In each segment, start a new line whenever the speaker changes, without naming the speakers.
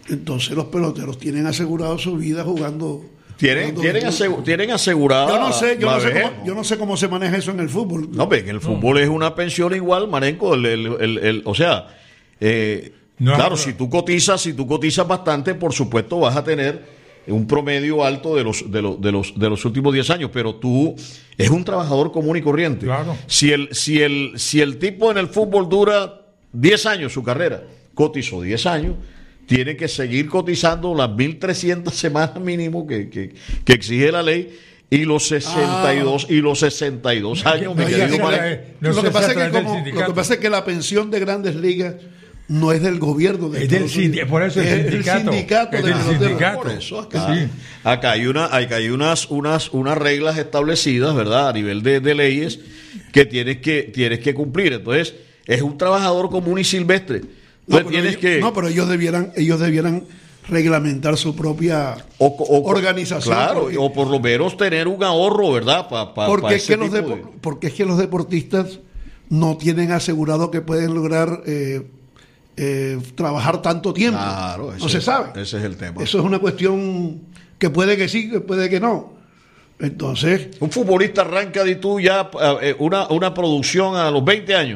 Entonces los peloteros tienen asegurado su vida jugando.
Tienen asegurada.
Yo no sé cómo se maneja eso en el fútbol.
No, pero en el fútbol es una pensión igual, Marenco. O sea, claro, si tú cotizas bastante, por supuesto vas a tener un promedio alto de los últimos 10 años, pero tú es un trabajador común y corriente.
Claro.
Si el tipo en el fútbol dura 10 años su carrera, cotizó 10 años, tiene que seguir cotizando las 1.300 semanas mínimo que exige la ley y los 62 años.
Lo que pasa es que la pensión de Grandes Ligas no es del gobierno de
Estados Unidos. Por eso es el sindicato.
Por eso acá hay unas reglas establecidas, ¿verdad? A nivel de leyes que tienes que cumplir. Entonces, es un trabajador común y silvestre.
Pero ellos debieran reglamentar su propia organización.
Claro, o por lo menos tener un ahorro, ¿verdad?
Porque es que los deportistas no tienen asegurado que pueden lograr trabajar tanto tiempo.
Claro,
no se sabe.
Ese es el tema.
Eso es una cuestión que puede que sí, que puede que no. Entonces,
un futbolista arranca de tú ya una producción a los 20 años,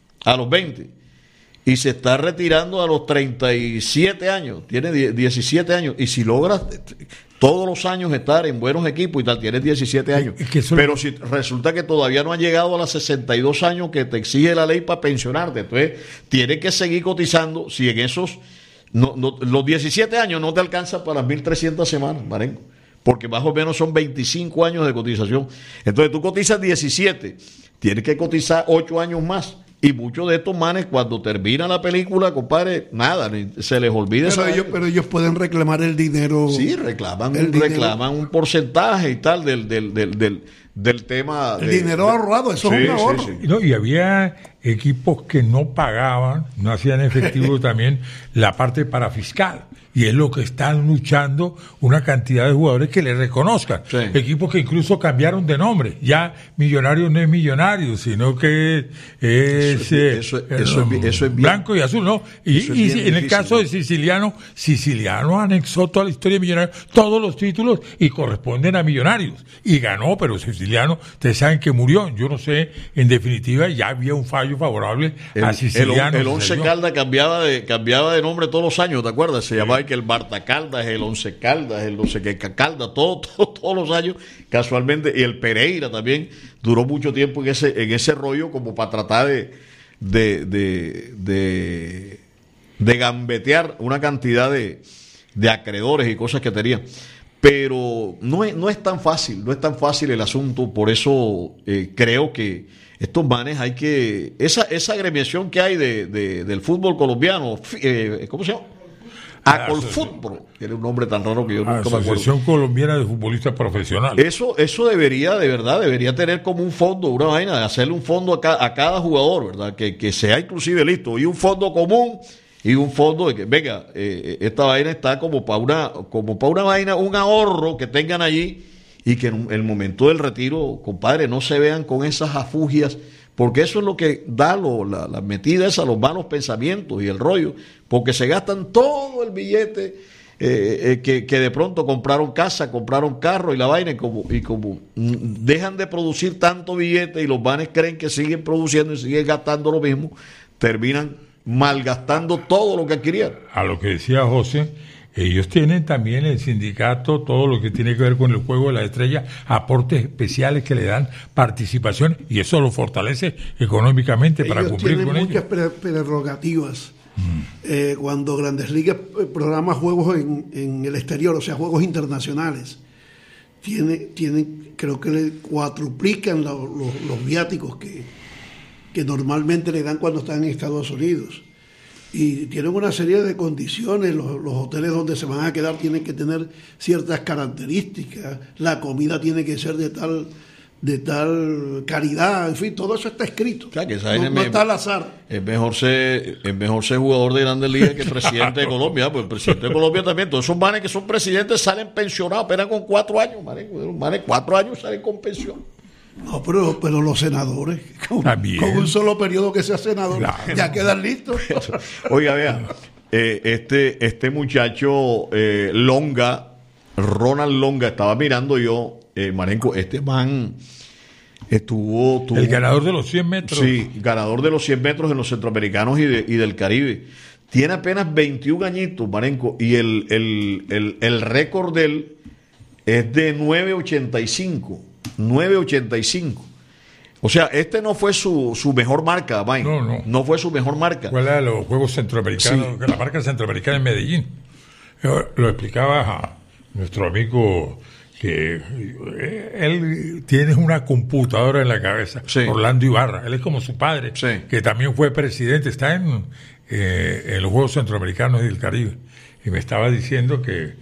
y se está retirando a los 37 años, tiene 17 años, y si logras todos los años estar en buenos equipos y tal, tienes 17 años, pero si resulta que todavía no has llegado a los 62 años que te exige la ley para pensionarte, entonces tienes que seguir cotizando. Si en esos los 17 años no te alcanza para las 1.300 semanas, Marenco, porque más o menos son 25 años de cotización. Entonces tú cotizas 17, tienes que cotizar 8 años más. Y muchos de estos manes, cuando termina la película, compadre, nada, se les olvida.
Pero ellos pueden reclamar el dinero.
Sí, reclaman un porcentaje y tal del tema.
El dinero ahorrado, eso es un ahorro.
Sí. No, y había equipos que no pagaban, no hacían efectivo también la parte parafiscal. Y es lo que están luchando una cantidad de jugadores que le reconozcan. Sí. Equipos que incluso cambiaron de nombre. Ya Millonarios no es Millonarios, sino que es
eso es bien,
blanco y azul, ¿no? Y en el caso de Siciliano anexó toda la historia de Millonarios, todos los títulos, y corresponden a Millonarios. Y ganó, pero Siciliano, ustedes saben que murió. Yo no sé, en definitiva, ya había un fallo favorable a Siciliano.
El Once Caldas cambiaba de nombre todos los años, ¿te acuerdas? Se llamaba que el Barta Caldas, el Once Caldas, el no sé qué Caldas, todos los años, casualmente, y el Pereira también duró mucho tiempo en ese rollo como para tratar de gambetear una cantidad de acreedores y cosas que tenían. Pero no es tan fácil el asunto, por eso creo que estos manes hay que... Esa agremiación que hay del fútbol colombiano, ¿cómo se llama? Acolfutbol, tiene un nombre tan raro que yo nunca me acuerdo.
Asociación Colombiana de Futbolistas Profesionales.
Eso debería tener como un fondo, una vaina, de hacerle un fondo a cada jugador, ¿verdad? Que sea inclusive listo, y un fondo común, y un fondo de que, venga, esta vaina está como para una vaina, un ahorro que tengan allí, y que en el momento del retiro, compadre, no se vean con esas afugias, porque eso es lo que da la metida esa, los malos pensamientos y el rollo, porque se gastan todo el billete que de pronto compraron casa, compraron carro y la vaina, y como dejan de producir tanto billete y los manes creen que siguen produciendo y siguen gastando lo mismo, terminan malgastando todo lo que adquirieron.
A lo que decía José, ellos tienen también el sindicato, todo lo que tiene que ver con el juego de la estrella, aportes especiales que le dan participación, y eso lo fortalece económicamente
ellos
para cumplir con ello.
Tienen muchas prerrogativas. Cuando Grandes Ligas programa juegos en el exterior, o sea, juegos internacionales, tienen creo que le cuatruplican los viáticos que normalmente le dan cuando están en Estados Unidos. Y tienen una serie de condiciones, los hoteles donde se van a quedar tienen que tener ciertas características, la comida tiene que ser de tal calidad, en fin, todo eso está escrito.
O sea, que
no está al azar.
Es mejor ser jugador de Grandes Ligas que presidente de Colombia, pues el presidente de Colombia también, todos esos manes que son presidentes salen pensionados apenas con 4 años, manes 4 años salen con pensión.
No, pero los senadores, con un solo periodo que sea senador, claro, ya quedan listos.
Oiga, vea, este muchacho Longa, Ronald Longa, estaba mirando yo, Marenco, este man tuvo
el ganador de los 100 metros.
Sí, ganador de los 100 metros en los centroamericanos y del Caribe. Tiene apenas 21 añitos, Marenco, y el récord de él es de 9.85. 9.85. O sea, este no fue su mejor marca, Mike. No fue su mejor marca.
¿Cuál era los Juegos Centroamericanos? Sí. La marca centroamericana en Medellín. Lo explicaba a nuestro amigo que él tiene una computadora en la cabeza, sí. Orlando Ibarra. Él es como su padre, sí. Que también fue presidente, está en los Juegos Centroamericanos y del Caribe. Y me estaba diciendo que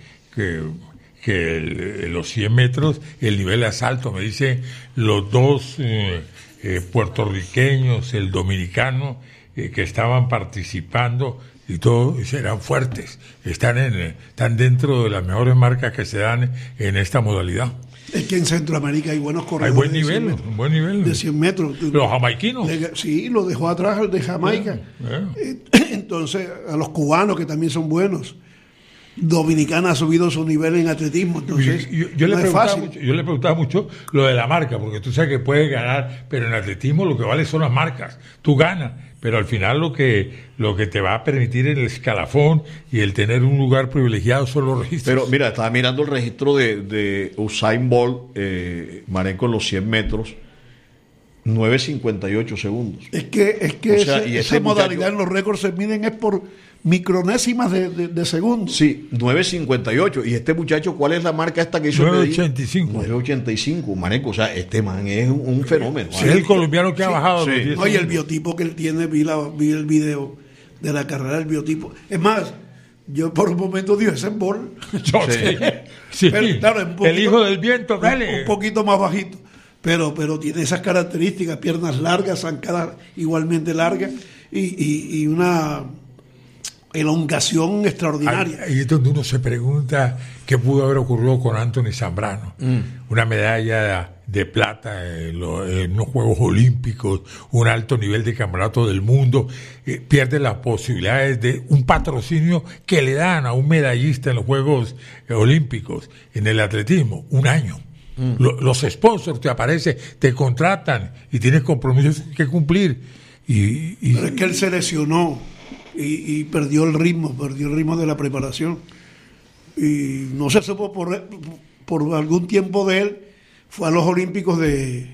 los 100 metros, el nivel es alto. Me dice los dos puertorriqueños, el dominicano, que estaban participando y todos eran fuertes. Están dentro de las mejores marcas que se dan en esta modalidad.
Es que en Centroamérica hay buenos corredores.
Hay buen nivel.
De 100 metros.
Los jamaiquinos.
Sí, lo dejó atrás el de Jamaica. Entonces, a los cubanos que también son buenos. Dominicana ha subido su nivel en atletismo, entonces
yo le preguntaba mucho lo de la marca, porque tú sabes que puedes ganar, pero en atletismo lo que vale son las marcas. Tú ganas, pero al final lo que te va a permitir el escalafón y el tener un lugar privilegiado son los registros.
Pero mira, estaba mirando el registro de Usain Bolt, Marenco, en los 100 metros, 9.58 segundos.
Es que o sea, esa modalidad en los récords se miden es por micronésimas de segundos.
Sí, 9.58. Y este muchacho, ¿cuál es la marca esta que hizo?
9.85.
9.85, Marenco. O sea, este man es un fenómeno.
Sí, es el colombiano que ha bajado.
Sí.
No, y el biotipo que él tiene, vi el video de la carrera del biotipo. Es más, yo por un momento dije, ese es Bolt.
Sí. Pero, claro, el hijo del viento, dale.
Un poquito más bajito. Pero tiene esas características, piernas largas, zancadas igualmente largas y una elongación extraordinaria.
Ahí es donde uno se pregunta qué pudo haber ocurrido con Anthony Zambrano. Una medalla de plata en los Juegos Olímpicos, un alto nivel de campeonato del mundo, pierde las posibilidades de un patrocinio que le dan a un medallista en los Juegos Olímpicos, en el atletismo, un año. Los sponsors te aparecen, te contratan y tienes compromisos que cumplir.
Pero es que él se lesionó y perdió el ritmo de la preparación. Y no se supo por algún tiempo de él, fue a los Olímpicos de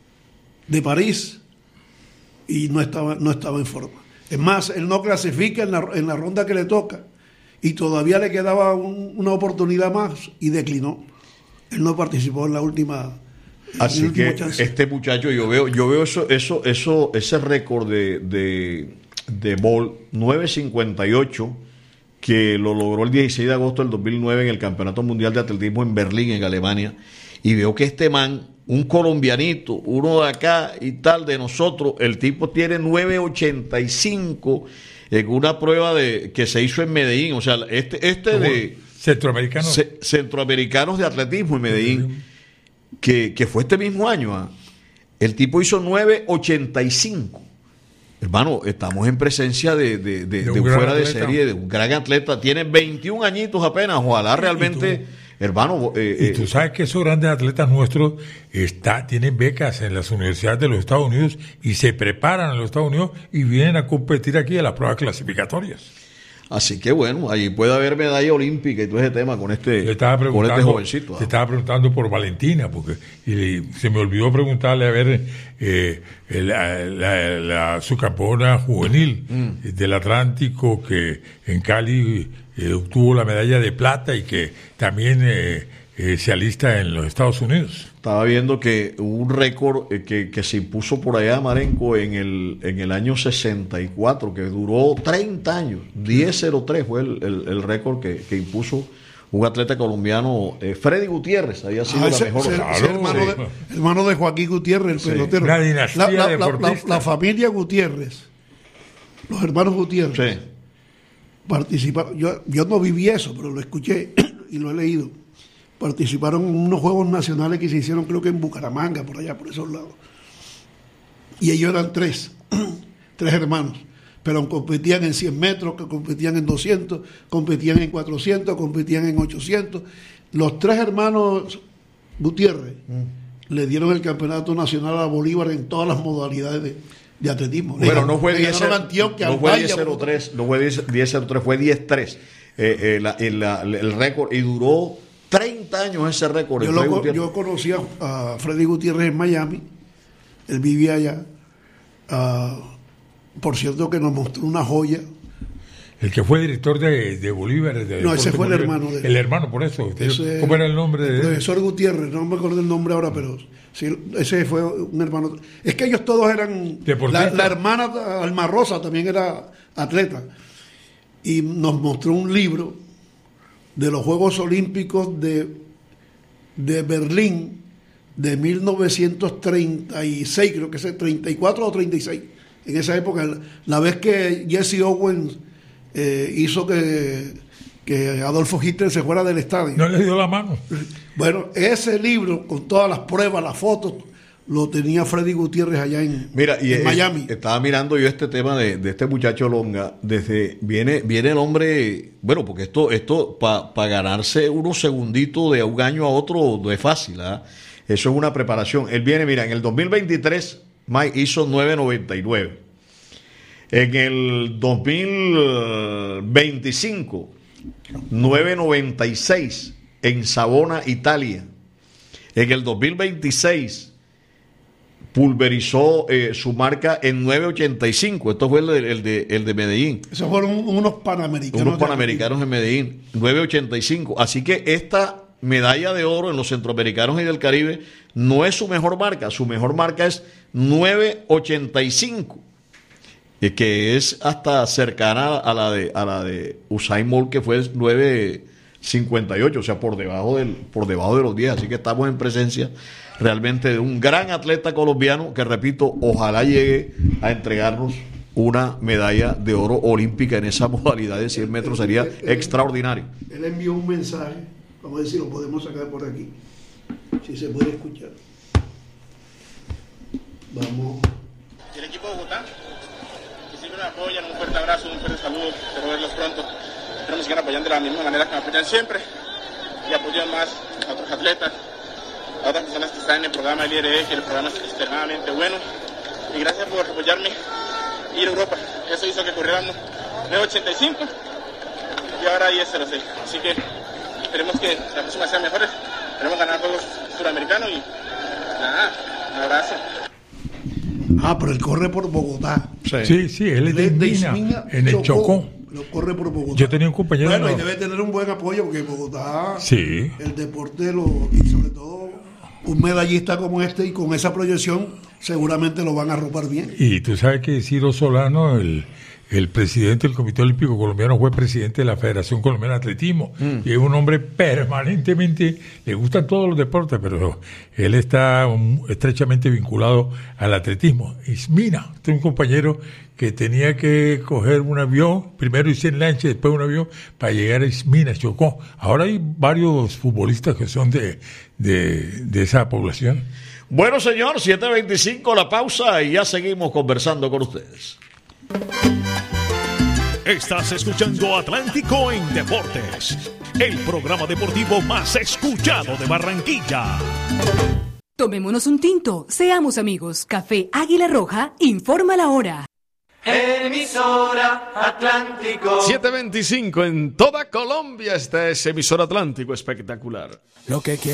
París y no estaba en forma. Es más, él no clasifica en la ronda que le toca y todavía le quedaba una oportunidad más y declinó. Él no participó en la última.
Así que chance. Este muchacho, yo veo ese récord de Bolt 9.58 que lo logró el 16 de agosto del 2009 en el Campeonato Mundial de Atletismo en Berlín, en Alemania, y veo que este man, un colombianito, uno de acá y tal de nosotros, el tipo tiene 9.85 en una prueba que se hizo en Medellín, o sea, este de centroamericanos de atletismo en Medellín, que fue este mismo año, el tipo hizo 9.85. Hermano, estamos en presencia de un fuera de serie, de un gran atleta. Tiene 21 añitos apenas. Ojalá realmente, hermano.
Y tú sabes que esos grandes atletas nuestros tienen becas en las universidades de los Estados Unidos y se preparan en los Estados Unidos y vienen a competir aquí a las pruebas clasificatorias.
Así que bueno, ahí puede haber medalla olímpica y todo ese tema con este jovencito.
Te estaba preguntando por Valentina, porque se me olvidó preguntarle a ver su campeona juvenil del Atlántico, que en Cali obtuvo la medalla de plata y que también se alista en los Estados Unidos.
Estaba viendo que hubo un récord que se impuso por allá, Marenco, en el año 64, que duró 30 años. 10.03 fue el récord que impuso un atleta colombiano, Freddy Gutiérrez, había sido la mejor.
Hermano de Joaquín Gutiérrez, el pelotero.
Una dinastía deportista.
La familia Gutiérrez, los hermanos Gutiérrez, participaron. Yo no viví eso, pero lo escuché y lo he leído. Participaron en unos Juegos Nacionales que se hicieron, creo que en Bucaramanga, por allá, por esos lados. Y ellos eran tres hermanos. pero competían en 100 metros, que competían en 200, competían en 400, competían en 800. Los 3 hermanos Gutiérrez le dieron el campeonato nacional a Bolívar en todas las modalidades de atletismo.
Bueno, no fue 10-03, no fue 10-03, fue 10-3 el récord, y duró 30 años ese récord.
Yo conocí a Freddy Gutiérrez en Miami, él vivía allá. Por cierto que nos mostró una joya.
El que fue director de Bolívar.
No, ese fue
Bolívar.
El hermano de él.
El hermano, por eso. ¿Cómo era el nombre de él?
Profesor Gutiérrez, no me acuerdo el nombre ahora, pero sí, ese fue un hermano. Es que ellos todos eran... La hermana Alma Rosa también era atleta. Y nos mostró un libro de los Juegos Olímpicos de Berlín de 1936, creo que es 34 o 36. En esa época, la vez que Jesse Owens hizo que Adolfo Hitler se fuera del estadio.
No le dio la mano.
Bueno, ese libro, con todas las pruebas, las fotos, lo tenía Freddy Gutiérrez allá en Miami.
Estaba mirando yo este tema de este muchacho Longa. Viene el hombre, bueno, porque esto para ganarse unos segunditos de un año a otro no es fácil, ¿eh? Eso es una preparación. Él viene, mira, en el 2023 Mike hizo 9.99. En el 2025 9.96 en Savona, Italia. En el 2026 pulverizó su marca en 9.85. Esto fue el de Medellín.
Esos fueron unos panamericanos.
Unos panamericanos en Medellín. 9.85. Así que esta medalla de oro en los centroamericanos y del Caribe no es su mejor marca. Su mejor marca es 9.85. Que es hasta cercana a la de Usain Bolt, que fue 9.58, o sea, por debajo de los 10. Así que estamos en presencia realmente de un gran atleta colombiano que, repito, ojalá llegue a entregarnos una medalla de oro olímpica en esa modalidad de 100 metros. Sería extraordinario.
Él envió un mensaje, vamos a ver si lo podemos sacar por aquí, si se puede escuchar. Vamos.
El equipo de Bogotá, que siempre me apoyan, un fuerte abrazo, un fuerte saludo, espero verlos pronto. Espero me sigan apoyando de la misma manera que me apoyan siempre y apoyan más a otros atletas, a otras personas que están en el programa del IRE, que el programa es extremadamente bueno. Y gracias por apoyarme ir a Europa. Eso hizo que corriéramos 9.85 y ahora 10.06. Así que esperemos que la próxima sea mejores. Esperemos ganar juegos suramericanos y nada, un abrazo.
Pero él corre por Bogotá.
Sí, él es de Ismina, en el Chocó.
Lo corre por Bogotá.
Yo tenía un compañero.
Bueno, y debe tener un buen apoyo porque Bogotá,
sí,
el deporte y sobre todo un medallista como este y con esa proyección seguramente lo van a arropar bien.
Y tú sabes que Ciro Solano, el presidente del Comité Olímpico Colombiano, fue presidente de la Federación Colombiana de Atletismo y es un hombre permanentemente, le gustan todos los deportes, pero él está estrechamente vinculado al atletismo. Ismina, tengo un compañero que tenía que coger un avión, primero irse en lancha, después un avión para llegar a Ismina, Chocó. Ahora hay varios futbolistas que son de esa población.
Bueno, señor, 7:25 la pausa y ya seguimos conversando con ustedes.
Estás escuchando Atlántico en Deportes, el programa deportivo más escuchado de Barranquilla.
Tomémonos un tinto, seamos amigos. Café Águila Roja informa la hora.
Emisora Atlántico.
7:25 en toda Colombia. Esta es Emisora Atlántico, espectacular.
Lo que